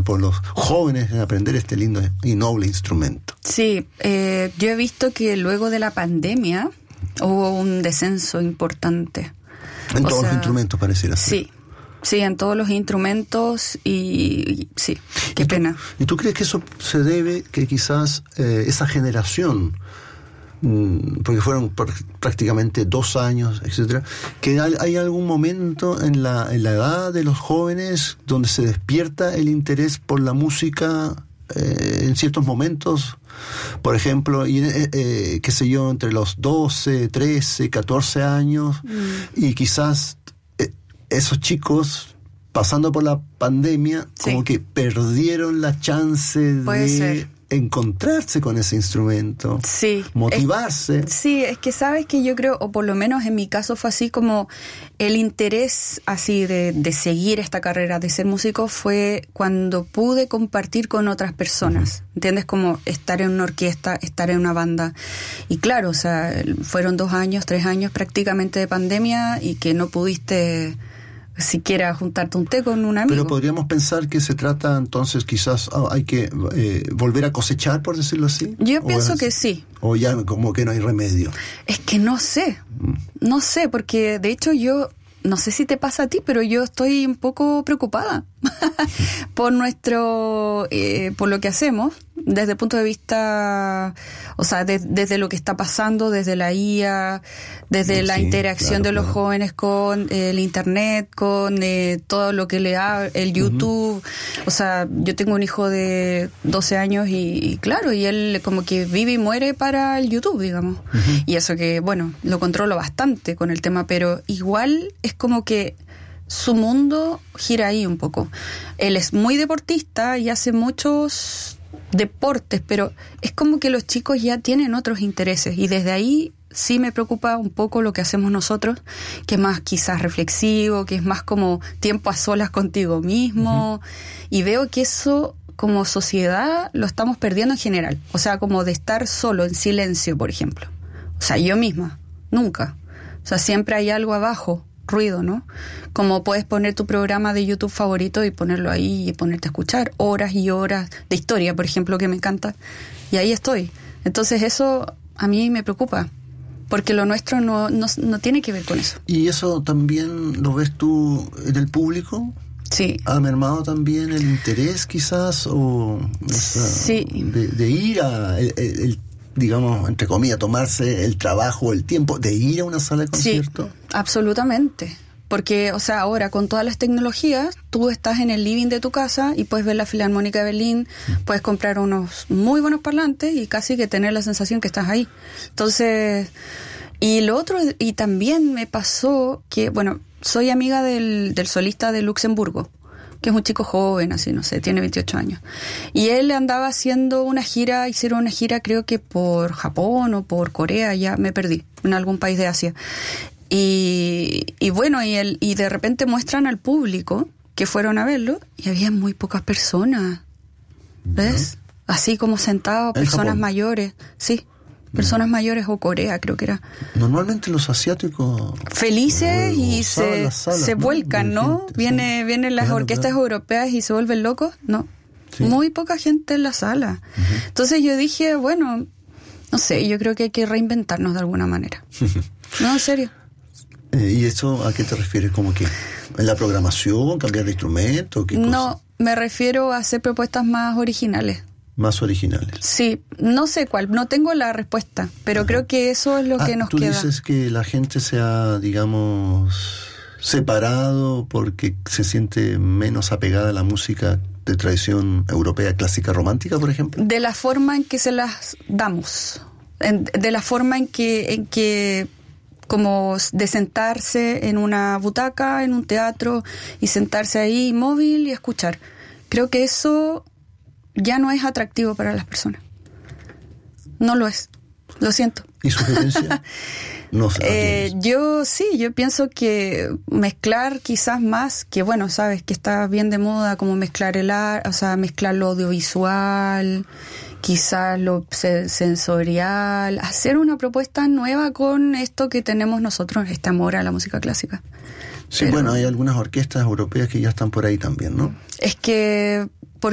por los jóvenes en aprender este lindo y noble instrumento. Sí, yo he visto que luego de la pandemia hubo un descenso importante. En todos los instrumentos pareciera ser. Sí, en todos los instrumentos y sí, qué pena. ¿Y tú crees que eso se debe que quizás esa generación, porque fueron prácticamente 2 años, etcétera, que hay algún momento en la edad de los jóvenes donde se despierta el interés por la música en ciertos momentos? Por ejemplo, qué sé yo, entre los 12, 13, 14 años, y quizás esos chicos, pasando por la pandemia, como que perdieron la chance de encontrarse con ese instrumento, motivarse. Es que sabes que yo creo, o por lo menos en mi caso fue así, como el interés así de seguir esta carrera, de ser músico, fue cuando pude compartir con otras personas, ¿entiendes? Como estar en una orquesta, estar en una banda. Y claro, o sea, fueron 2 años, 3 años prácticamente de pandemia y que no pudiste siquiera juntarte un té con un amigo. Pero podríamos pensar que se trata entonces quizás hay que volver a cosechar, por decirlo así. Yo pienso que sí. O ya como que no hay remedio. Es que no sé, porque de hecho yo, no sé si te pasa a ti, pero yo estoy un poco preocupada por por lo que hacemos, desde el punto de vista, o sea, desde lo que está pasando, desde la IA, desde la interacción de los jóvenes con el internet, con todo lo que el YouTube. O sea, yo tengo un hijo de 12 años y claro, y él como que vive y muere para el YouTube, digamos. Y eso que, bueno, lo controlo bastante con el tema, pero igual es como que su mundo gira ahí un poco. Él es muy deportista y hace muchos deportes, pero es como que los chicos ya tienen otros intereses y desde ahí sí me preocupa un poco lo que hacemos nosotros, que es más quizás reflexivo, que es más como tiempo a solas contigo mismo, y veo que eso como sociedad lo estamos perdiendo en general, o sea, como de estar solo en silencio, por ejemplo. O sea, yo misma, nunca. O sea, siempre hay algo abajo, ruido, ¿no? Como puedes poner tu programa de YouTube favorito y ponerlo ahí y ponerte a escuchar horas y horas de historia, por ejemplo, que me encanta, y ahí estoy. Entonces eso a mí me preocupa, porque lo nuestro no tiene que ver con eso. ¿Y eso también lo ves tú en el público? Sí. ¿Ha mermado también el interés quizás o de ir a el digamos, entre comillas, tomarse el trabajo, el tiempo de ir a una sala de concierto? Sí, absolutamente. Porque, o sea, ahora con todas las tecnologías, tú estás en el living de tu casa y puedes ver la Filarmónica de Berlín, puedes comprar unos muy buenos parlantes y casi que tener la sensación que estás ahí. Entonces, y lo otro, y también me pasó que, bueno, soy amiga del solista de Luxemburgo, que es un chico joven, así, no sé, tiene 28 años. Y él andaba haciendo hicieron una gira creo que por Japón o por Corea, ya me perdí, en algún país de Asia. Y bueno, y de repente muestran al público que fueron a verlo y había muy pocas personas, ¿ves? Así como sentados, personas mayores, sí. Personas mayores o Corea, creo que era. Normalmente los asiáticos felices y se vuelcan, ¿no? Vienen las orquestas europeas y se vuelven locos, ¿no? Sí. Muy poca gente en la sala. Entonces yo dije, bueno, no sé, yo creo que hay que reinventarnos de alguna manera. No, en serio. ¿Y eso a qué te refieres? ¿Como que en la programación, cambiar de instrumento? ¿Qué cosa? No, me refiero a hacer propuestas más originales. Más originales. Sí, no sé cuál, no tengo la respuesta, pero creo que eso es lo que nos queda. ¿Tú dices que la gente se ha, digamos, separado porque se siente menos apegada a la música de tradición europea clásica romántica, por ejemplo? De la forma en que se las damos, de la forma en que como de sentarse en una butaca, en un teatro, y sentarse ahí inmóvil y escuchar. Creo que eso ya no es atractivo para las personas. No lo es. Lo siento. ¿Y sugerencia? No sé. Yo pienso que mezclar quizás más, que bueno, sabes que está bien de moda como mezclar mezclar lo audiovisual, quizás lo sensorial, hacer una propuesta nueva con esto que tenemos nosotros, este amor a la música clásica. Sí, bueno, hay algunas orquestas europeas que ya están por ahí también, ¿no? Es que